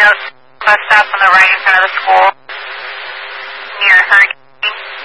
No bus stop on the right in front of the school near Hurricane.